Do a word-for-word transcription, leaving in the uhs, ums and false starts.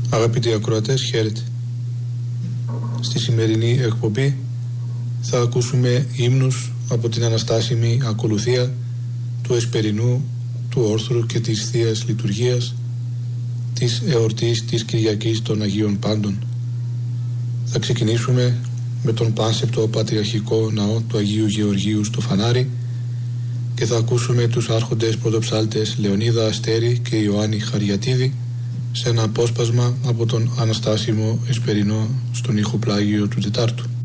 Αγαπητοί ακροατές, χαίρετε. Στη σημερινή εκπομπή θα ακούσουμε ύμνους από την αναστάσιμη ακολουθία του εσπερινού, του όρθρου και της Θείας Λειτουργίας της εορτής της Κυριακής των Αγίων Πάντων. Θα ξεκινήσουμε με τον πάνσεπτο πατριαρχικό ναό του Αγίου Γεωργίου στο Φανάρι και θα ακούσουμε τους άρχοντες πρωτοψάλτες Λεωνίδα Αστέρη και Ιωάννη Χαριατίδη σε ένα απόσπασμα από τον αναστάσιμο εσπερινό στον ήχο πλάγιο του Τετάρτου.